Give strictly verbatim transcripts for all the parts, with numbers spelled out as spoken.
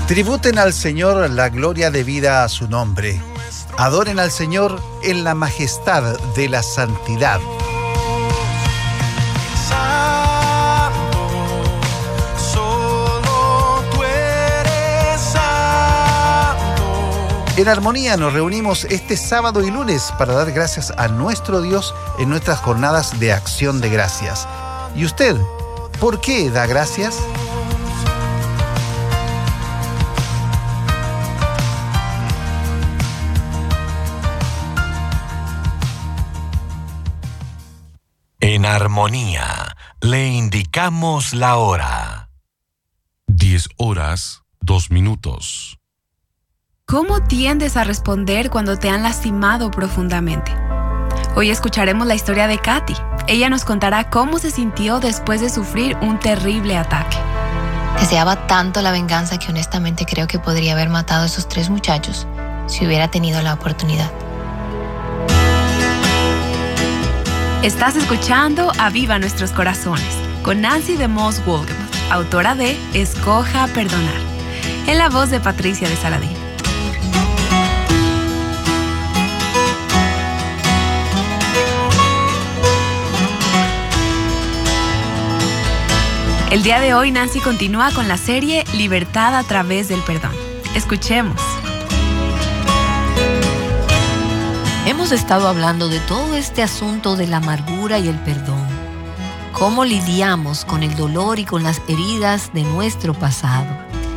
Tributen al Señor la gloria debida a su nombre. Adoren al Señor en la majestad de la santidad. En Armonía nos reunimos este sábado y lunes para dar gracias a nuestro Dios en nuestras jornadas de acción de gracias. ¿Y usted, por qué da gracias? En Armonía le indicamos la hora. Diez horas, dos minutos. ¿Cómo tiendes a responder cuando te han lastimado profundamente? Hoy escucharemos la historia de Katy. Ella nos contará cómo se sintió después de sufrir un terrible ataque. Deseaba tanto la venganza que honestamente creo que podría haber matado a esos tres muchachos si hubiera tenido la oportunidad. Estás escuchando Aviva Nuestros Corazones con Nancy DeMoss Wolgemuth, autora de Escoja Perdonar, en la voz de Patricia de Saladín. El día de hoy Nancy continúa con la serie Libertad a través del perdón. Escuchemos. Hemos estado hablando de todo este asunto de la amargura y el perdón. Cómo lidiamos con el dolor y con las heridas de nuestro pasado.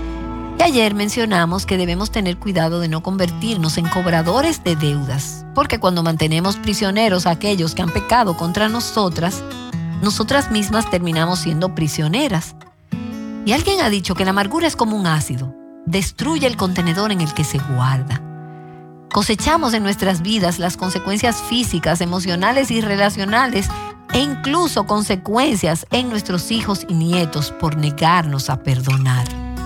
Y ayer mencionamos que debemos tener cuidado de no convertirnos en cobradores de deudas, porque cuando mantenemos prisioneros a aquellos que han pecado contra nosotras, nosotras mismas terminamos siendo prisioneras. Y alguien ha dicho que la amargura es como un ácido, destruye el contenedor en el que se guarda. Cosechamos en nuestras vidas las consecuencias físicas, emocionales y relacionales, e incluso consecuencias en nuestros hijos y nietos por negarnos a perdonar.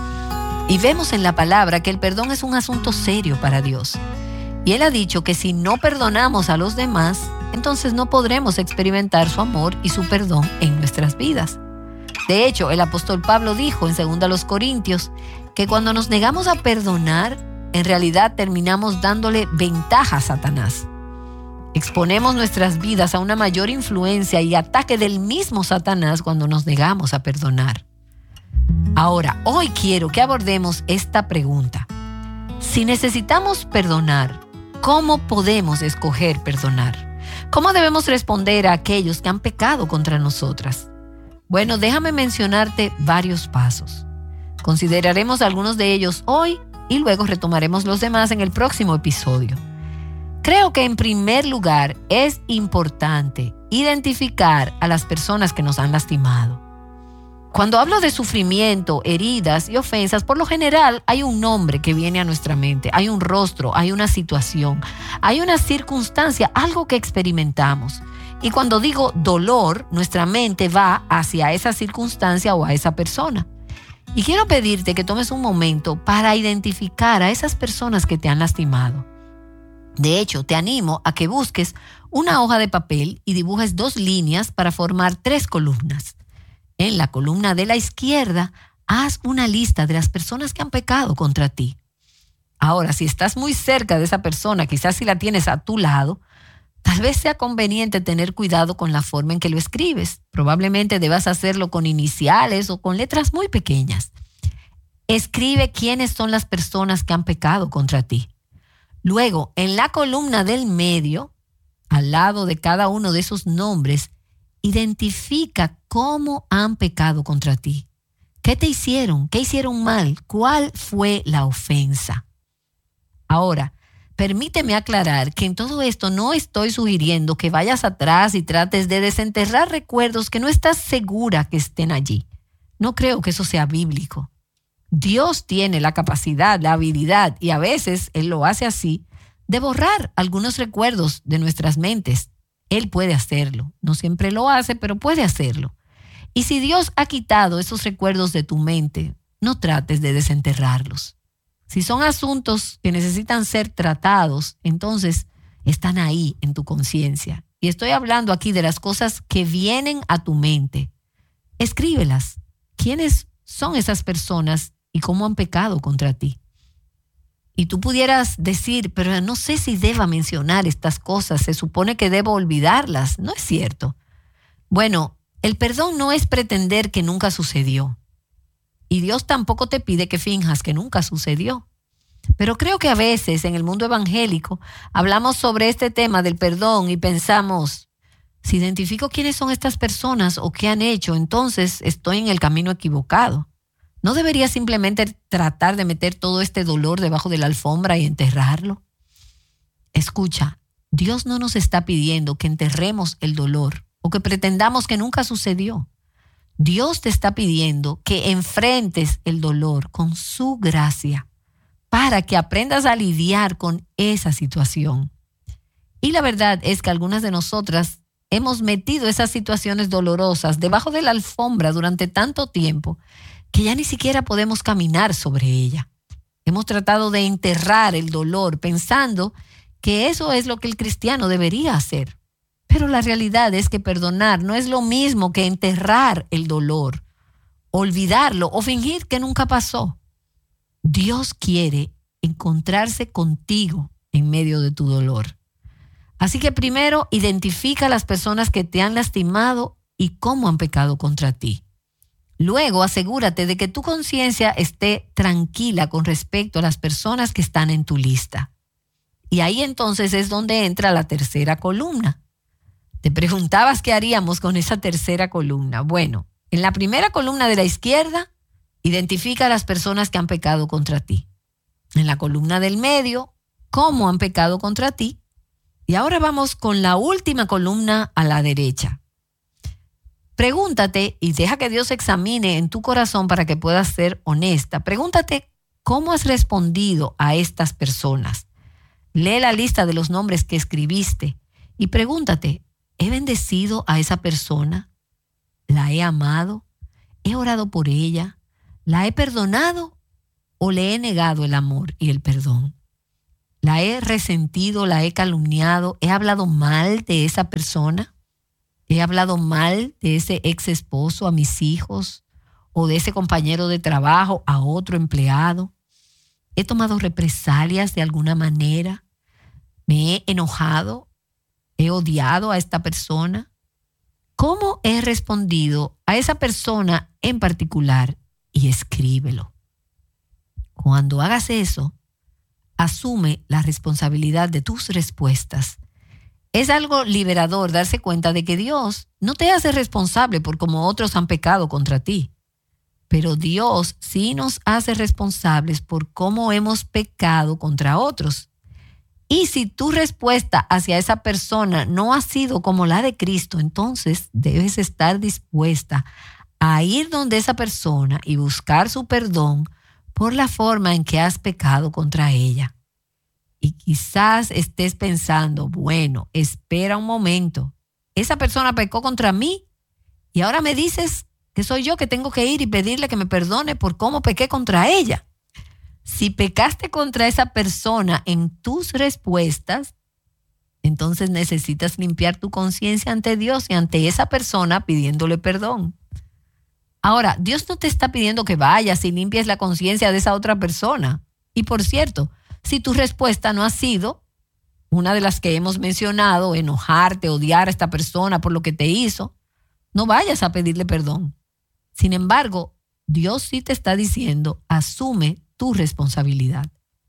Y vemos en la palabra que el perdón es un asunto serio para Dios. Y Él ha dicho que si no perdonamos a los demás, entonces no podremos experimentar su amor y su perdón en nuestras vidas. De hecho, el apóstol Pablo dijo en segunda Corintios que cuando nos negamos a perdonar, en realidad terminamos dándole ventaja a Satanás. Exponemos nuestras vidas a una mayor influencia y ataque del mismo Satanás cuando nos negamos a perdonar. Ahora, hoy quiero que abordemos esta pregunta. Si necesitamos perdonar, ¿cómo podemos escoger perdonar? ¿Cómo debemos responder a aquellos que han pecado contra nosotras? Bueno, déjame mencionarte varios pasos. Consideraremos algunos de ellos hoy y luego retomaremos los demás en el próximo episodio. Creo que en primer lugar es importante identificar a las personas que nos han lastimado. Cuando hablo de sufrimiento, heridas y ofensas, por lo general hay un nombre que viene a nuestra mente, hay un rostro, hay una situación, hay una circunstancia, algo que experimentamos. Y cuando digo dolor, nuestra mente va hacia esa circunstancia o a esa persona. Y quiero pedirte que tomes un momento para identificar a esas personas que te han lastimado. De hecho, te animo a que busques una hoja de papel y dibujes dos líneas para formar tres columnas. En la columna de la izquierda, haz una lista de las personas que han pecado contra ti. Ahora, si estás muy cerca de esa persona, quizás si la tienes a tu lado, tal vez sea conveniente tener cuidado con la forma en que lo escribes. Probablemente debas hacerlo con iniciales o con letras muy pequeñas. Escribe quiénes son las personas que han pecado contra ti. Luego, en la columna del medio, al lado de cada uno de esos nombres, identifica cómo han pecado contra ti. ¿Qué te hicieron? ¿Qué hicieron mal? ¿Cuál fue la ofensa? Ahora, permíteme aclarar que en todo esto no estoy sugiriendo que vayas atrás y trates de desenterrar recuerdos que no estás segura que estén allí. No creo que eso sea bíblico. Dios tiene la capacidad, la habilidad, y a veces Él lo hace así, de borrar algunos recuerdos de nuestras mentes. Él puede hacerlo. No siempre lo hace, pero puede hacerlo. Y si Dios ha quitado esos recuerdos de tu mente, no trates de desenterrarlos. Si son asuntos que necesitan ser tratados, entonces están ahí en tu conciencia. Y estoy hablando aquí de las cosas que vienen a tu mente. Escríbelas. ¿Quiénes son esas personas y cómo han pecado contra ti. Y tú pudieras decir, pero no sé si deba mencionar estas cosas, se supone que debo olvidarlas. No es cierto. Bueno, el perdón no es pretender que nunca sucedió. Y Dios tampoco te pide que finjas que nunca sucedió. Pero creo que a veces en el mundo evangélico hablamos sobre este tema del perdón y pensamos, si identifico quiénes son estas personas o qué han hecho, entonces estoy en el camino equivocado. ¿No debería simplemente tratar de meter todo este dolor debajo de la alfombra y enterrarlo? Escucha, Dios no nos está pidiendo que enterremos el dolor o que pretendamos que nunca sucedió. Dios te está pidiendo que enfrentes el dolor con su gracia para que aprendas a lidiar con esa situación. Y la verdad es que algunas de nosotras hemos metido esas situaciones dolorosas debajo de la alfombra durante tanto tiempo que ya ni siquiera podemos caminar sobre ella. Hemos tratado de enterrar el dolor pensando que eso es lo que el cristiano debería hacer. Pero la realidad es que perdonar no es lo mismo que enterrar el dolor, olvidarlo o fingir que nunca pasó. Dios quiere encontrarse contigo en medio de tu dolor. Así que primero identifica a las personas que te han lastimado y cómo han pecado contra ti. Luego asegúrate de que tu conciencia esté tranquila con respecto a las personas que están en tu lista. Y ahí entonces es donde entra la tercera columna. Te preguntabas qué haríamos con esa tercera columna. Bueno, en la primera columna de la izquierda, identifica a las personas que han pecado contra ti. En la columna del medio, cómo han pecado contra ti. Y ahora vamos con la última columna a la derecha. Pregúntate y deja que Dios examine en tu corazón para que puedas ser honesta. Pregúntate cómo has respondido a estas personas. Lee la lista de los nombres que escribiste y pregúntate, ¿he bendecido a esa persona? ¿La he amado? ¿He orado por ella? ¿La he perdonado o le he negado el amor y el perdón? ¿La he resentido? ¿La he calumniado? ¿He hablado mal de esa persona? ¿He hablado mal de ese ex esposo a mis hijos o de ese compañero de trabajo a otro empleado? ¿He tomado represalias de alguna manera? ¿Me he enojado? ¿He odiado a esta persona? ¿Cómo he respondido a esa persona en particular? Y escríbelo. Cuando hagas eso, asume la responsabilidad de tus respuestas. Es algo liberador darse cuenta de que Dios no te hace responsable por cómo otros han pecado contra ti. Pero Dios sí nos hace responsables por cómo hemos pecado contra otros. Y si tu respuesta hacia esa persona no ha sido como la de Cristo, entonces debes estar dispuesta a ir donde esa persona y buscar su perdón por la forma en que has pecado contra ella. Y quizás estés pensando, bueno, espera un momento, esa persona pecó contra mí y ahora me dices que soy yo que tengo que ir y pedirle que me perdone por cómo pequé contra ella. Si pecaste contra esa persona en tus respuestas, entonces necesitas limpiar tu conciencia ante Dios y ante esa persona pidiéndole perdón. Ahora, Dios no te está pidiendo que vayas y limpies la conciencia de esa otra persona. Y por cierto, si tu respuesta no ha sido una de las que hemos mencionado, enojarte, odiar a esta persona por lo que te hizo, no vayas a pedirle perdón. Sin embargo, Dios sí te está diciendo, asume tu responsabilidad.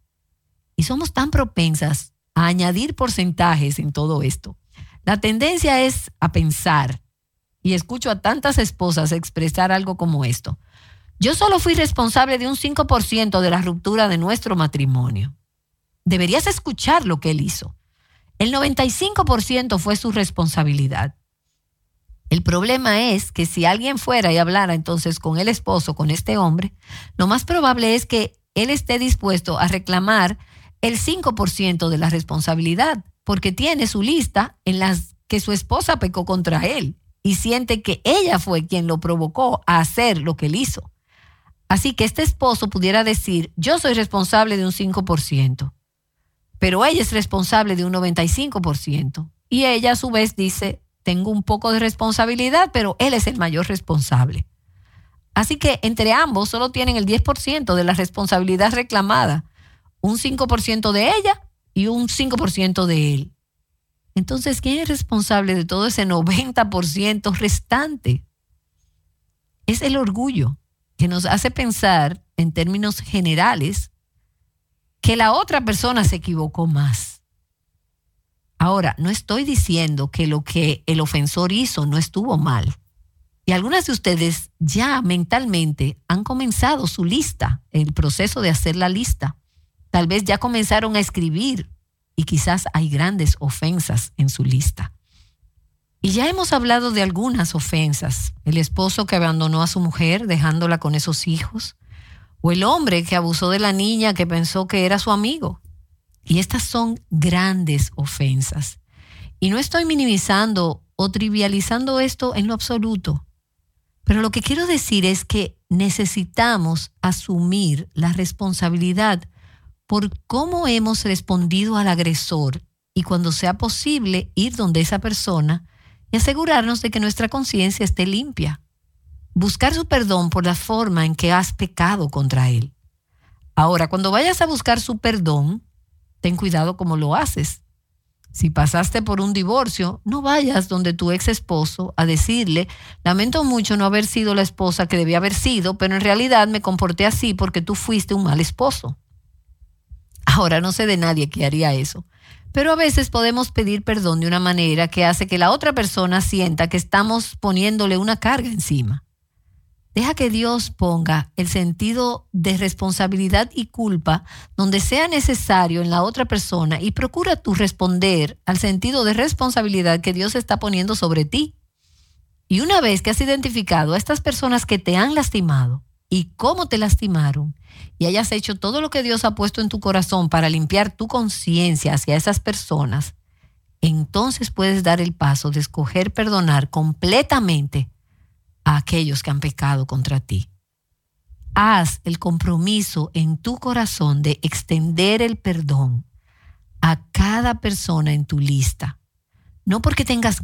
Y somos tan propensas a añadir porcentajes en todo esto. La tendencia es a pensar, y escucho a tantas esposas expresar algo como esto: yo solo fui responsable de un cinco por ciento de la ruptura de nuestro matrimonio. Deberías escuchar lo que él hizo. El noventa y cinco por ciento fue su responsabilidad. El problema es que si alguien fuera y hablara entonces con el esposo, con este hombre, lo más probable es que él esté dispuesto a reclamar el cinco por ciento de la responsabilidad, porque tiene su lista en las que su esposa pecó contra él y siente que ella fue quien lo provocó a hacer lo que él hizo. Así que este esposo pudiera decir, yo soy responsable de un cinco por ciento, pero ella es responsable de un noventa y cinco por ciento. Y ella a su vez dice, tengo un poco de responsabilidad, pero él es el mayor responsable. Así que entre ambos solo tienen el diez por ciento de la responsabilidad reclamada, un cinco por ciento de ella y un cinco por ciento de él. Entonces, ¿quién es responsable de todo ese noventa por ciento restante? Es el orgullo que nos hace pensar en términos generales que la otra persona se equivocó más. Ahora, no estoy diciendo que lo que el ofensor hizo no estuvo mal. Y algunas de ustedes ya mentalmente han comenzado su lista, el proceso de hacer la lista. Tal vez ya comenzaron a escribir y quizás hay grandes ofensas en su lista. Y ya hemos hablado de algunas ofensas. El esposo que abandonó a su mujer dejándola con esos hijos, o el hombre que abusó de la niña que pensó que era su amigo. Y estas son grandes ofensas. Y no estoy minimizando o trivializando esto en lo absoluto. Pero lo que quiero decir es que necesitamos asumir la responsabilidad por cómo hemos respondido al agresor y, cuando sea posible, ir donde esa persona y asegurarnos de que nuestra conciencia esté limpia. Buscar su perdón por la forma en que has pecado contra él. Ahora, cuando vayas a buscar su perdón, ten cuidado cómo lo haces. Si pasaste por un divorcio, no vayas donde tu ex esposo a decirle: lamento mucho no haber sido la esposa que debía haber sido, pero en realidad me comporté así porque tú fuiste un mal esposo. Ahora, no sé de nadie que haría eso, pero a veces podemos pedir perdón de una manera que hace que la otra persona sienta que estamos poniéndole una carga encima. Deja que Dios ponga el sentido de responsabilidad y culpa donde sea necesario en la otra persona y procura tú responder al sentido de responsabilidad que Dios está poniendo sobre ti. Y una vez que has identificado a estas personas que te han lastimado y cómo te lastimaron, y hayas hecho todo lo que Dios ha puesto en tu corazón para limpiar tu conciencia hacia esas personas, entonces puedes dar el paso de escoger perdonar completamente a aquellos que han pecado contra ti. Haz el compromiso en tu corazón de extender el perdón a cada persona en tu lista, no porque tengas